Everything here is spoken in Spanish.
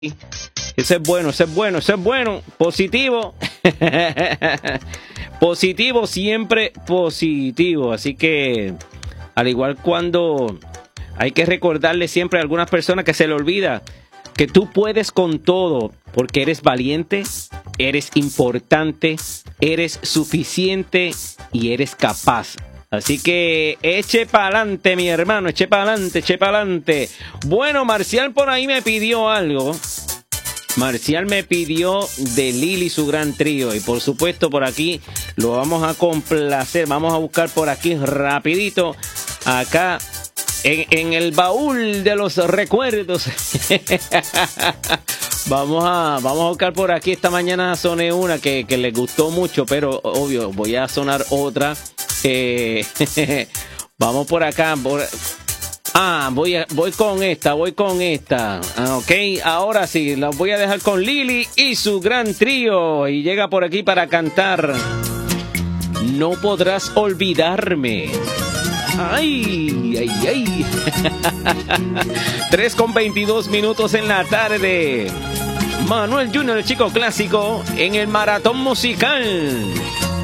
Eso es bueno, eso es bueno, eso es bueno. Positivo. Positivo, siempre positivo. Así que, al igual cuando hay que recordarle siempre a algunas personas que se le olvida que tú puedes con todo, porque eres valiente, eres importante, eres suficiente y eres capaz. Así que eche pa'lante, mi hermano, eche pa'lante, eche pa'lante. Bueno, Marcial por ahí me pidió algo. Marcial me pidió de Lili su gran trío. Y por supuesto por aquí lo vamos a complacer. Vamos a buscar por aquí rapidito. Acá en el baúl de los recuerdos. Vamos a buscar por aquí. Esta mañana soné una que les gustó mucho, pero obvio voy a sonar otra. Vamos por acá. Voy con esta. Ok, ahora sí, la voy a dejar con Lili y su gran trío. Y llega por aquí para cantar No podrás olvidarme. Ay, ay, ay. 3:22 en la tarde. Manuel Junior, el chico clásico, en el maratón musical.